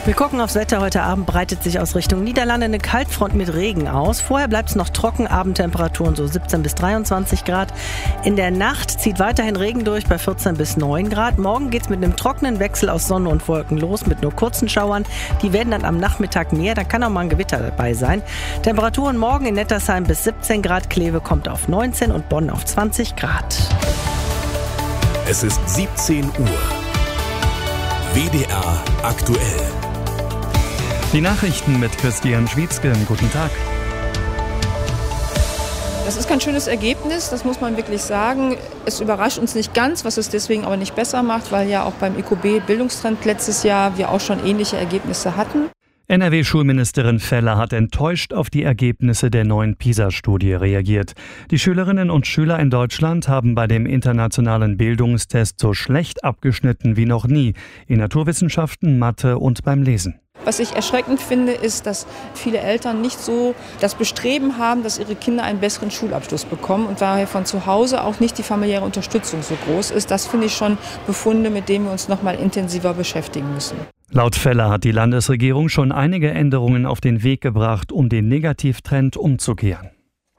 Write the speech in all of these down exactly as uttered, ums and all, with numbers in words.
Wir gucken aufs Wetter. Heute Abend breitet sich aus Richtung Niederlande eine Kaltfront mit Regen aus. Vorher bleibt es noch trocken, Abendtemperaturen so siebzehn bis dreiundzwanzig Grad. In der Nacht zieht weiterhin Regen durch bei vierzehn bis neun Grad. Morgen geht es mit einem trockenen Wechsel aus Sonne und Wolken los mit nur kurzen Schauern. Die werden dann am Nachmittag mehr, da kann auch mal ein Gewitter dabei sein. Temperaturen morgen in Nettersheim bis siebzehn Grad, Kleve kommt auf neunzehn und Bonn auf zwanzig Grad. Es ist siebzehn Uhr. W D R aktuell. Die Nachrichten mit Christian Schwietzke. Guten Tag. Das ist kein schönes Ergebnis, das muss man wirklich sagen. Es überrascht uns nicht ganz, was es deswegen aber nicht besser macht, weil ja auch beim I Q B-Bildungstrend letztes Jahr wir auch schon ähnliche Ergebnisse hatten. N R W-Schulministerin Faeller hat enttäuscht auf die Ergebnisse der neuen PISA-Studie reagiert. Die Schülerinnen und Schüler in Deutschland haben bei dem internationalen Bildungstest so schlecht abgeschnitten wie noch nie in Naturwissenschaften, Mathe und beim Lesen. Was ich erschreckend finde, ist, dass viele Eltern nicht so das Bestreben haben, dass ihre Kinder einen besseren Schulabschluss bekommen und daher von zu Hause auch nicht die familiäre Unterstützung so groß ist. Das finde ich schon Befunde, mit denen wir uns noch mal intensiver beschäftigen müssen. Laut Faeller hat die Landesregierung schon einige Änderungen auf den Weg gebracht, um den Negativtrend umzukehren.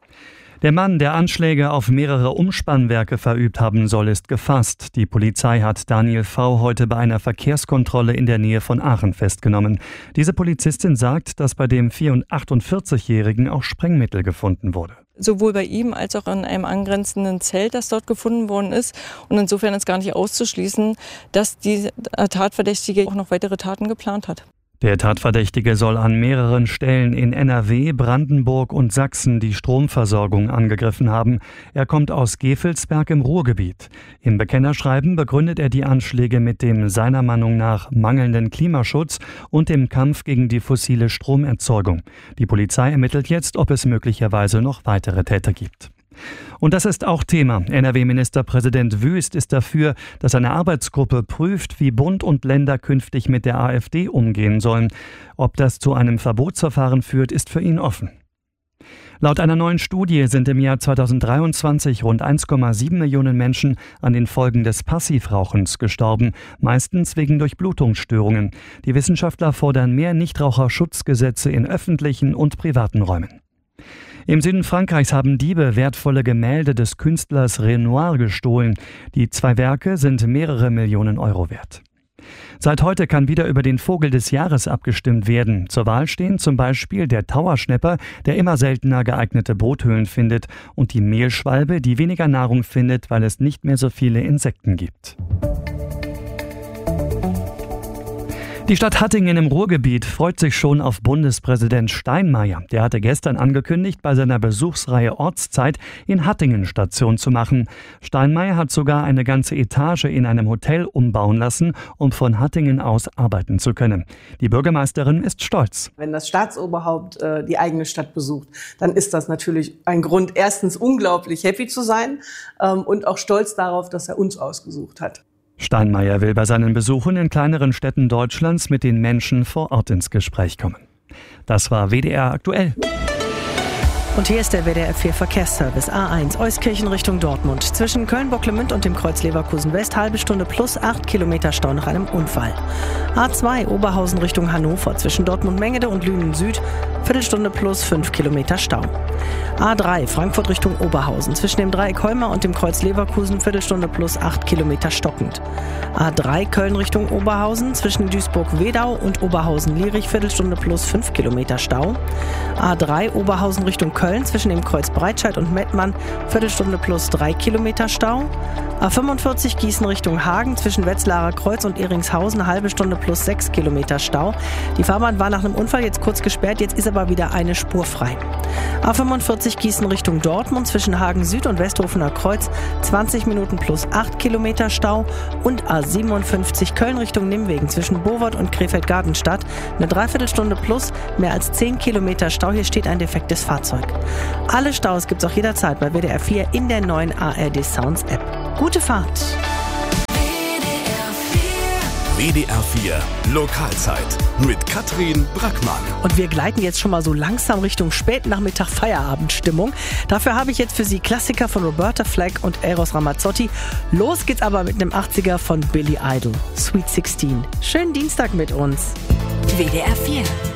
Der Mann, der Anschläge auf mehrere Umspannwerke verübt haben soll, ist gefasst. Die Polizei hat Daniel V. heute bei einer Verkehrskontrolle in der Nähe von Aachen festgenommen. Diese Polizistin sagt, dass bei dem achtundvierzigjährigen auch Sprengmittel gefunden wurde. Sowohl bei ihm als auch in einem angrenzenden Zelt, das dort gefunden worden ist. Und insofern ist gar nicht auszuschließen, dass die Tatverdächtige auch noch weitere Taten geplant hat. Der Tatverdächtige soll an mehreren Stellen in N R W, Brandenburg und Sachsen die Stromversorgung angegriffen haben. Er kommt aus Gevelsberg im Ruhrgebiet. Im Bekennerschreiben begründet er die Anschläge mit dem seiner Meinung nach mangelnden Klimaschutz und dem Kampf gegen die fossile Stromerzeugung. Die Polizei ermittelt jetzt, ob es möglicherweise noch weitere Täter gibt. Und das ist auch Thema. N R W-Ministerpräsident Wüst ist dafür, dass eine Arbeitsgruppe prüft, wie Bund und Länder künftig mit der AfD umgehen sollen. Ob das zu einem Verbotsverfahren führt, ist für ihn offen. Laut einer neuen Studie sind im Jahr zweitausenddreiundzwanzig rund eins Komma sieben Millionen Menschen an den Folgen des Passivrauchens gestorben, meistens wegen Durchblutungsstörungen. Die Wissenschaftler fordern mehr Nichtraucherschutzgesetze in öffentlichen und privaten Räumen. Im Süden Frankreichs haben Diebe wertvolle Gemälde des Künstlers Renoir gestohlen. Die zwei Werke sind mehrere Millionen Euro wert. Seit heute kann wieder über den Vogel des Jahres abgestimmt werden. Zur Wahl stehen zum Beispiel der Tauerschnepper, der immer seltener geeignete Bruthöhlen findet, und die Mehlschwalbe, die weniger Nahrung findet, weil es nicht mehr so viele Insekten gibt. Die Stadt Hattingen im Ruhrgebiet freut sich schon auf Bundespräsident Steinmeier. Der hatte gestern angekündigt, bei seiner Besuchsreihe Ortszeit in Hattingen Station zu machen. Steinmeier hat sogar eine ganze Etage in einem Hotel umbauen lassen, um von Hattingen aus arbeiten zu können. Die Bürgermeisterin ist stolz. Wenn das Staatsoberhaupt äh, die eigene Stadt besucht, dann ist das natürlich ein Grund, erstens unglaublich happy zu sein ähm, und auch stolz darauf, dass er uns ausgesucht hat. Steinmeier will bei seinen Besuchen in kleineren Städten Deutschlands mit den Menschen vor Ort ins Gespräch kommen. Das war W D R aktuell. Und hier ist der W D R vier Verkehrsservice. A eins, Euskirchen Richtung Dortmund. Zwischen Köln-Bocklemünd und dem Kreuz Leverkusen West, halbe Stunde plus acht Kilometer Stau nach einem Unfall. A zwei, Oberhausen Richtung Hannover. Zwischen Dortmund-Mengede und Lünen Süd, Viertelstunde plus fünf Kilometer Stau. A drei, Frankfurt Richtung Oberhausen. Zwischen dem Dreieck Holmer und dem Kreuz Leverkusen, Viertelstunde plus acht Kilometer stockend. A drei, Köln Richtung Oberhausen. Zwischen Duisburg-Wedau und Oberhausen-Lierich, Viertelstunde plus fünf Kilometer Stau. A drei, Oberhausen Richtung Köln, zwischen dem Kreuz Breitscheid und Mettmann, Viertelstunde plus drei Kilometer Stau. A fünfundvierzig Gießen Richtung Hagen, zwischen Wetzlarer Kreuz und Ehringshausen, halbe Stunde plus sechs Kilometer Stau. Die Fahrbahn war nach einem Unfall jetzt kurz gesperrt, jetzt ist aber wieder eine Spur frei. A fünfundvierzig Gießen Richtung Dortmund, zwischen Hagen Süd und Westhofener Kreuz, zwanzig Minuten plus acht Kilometer Stau. Und A siebenundfünfzig Köln Richtung Nimwegen, zwischen Bovert und Krefeld-Gartenstadt, eine Dreiviertelstunde plus mehr als zehn Kilometer Stau. Hier steht ein defektes Fahrzeug. Alle Staus gibt's auch jederzeit bei W D R vier in der neuen A R D Sounds App. Gute Fahrt! W D R vier Lokalzeit mit Katrin Brackmann. Und wir gleiten jetzt schon mal so langsam Richtung Spätnachmittag-Feierabendstimmung. Dafür habe ich jetzt für Sie Klassiker von Roberta Flack und Eros Ramazzotti. Los geht's aber mit einem achtziger von Billy Idol, Sweet sixteen. Schönen Dienstag mit uns. W D R vier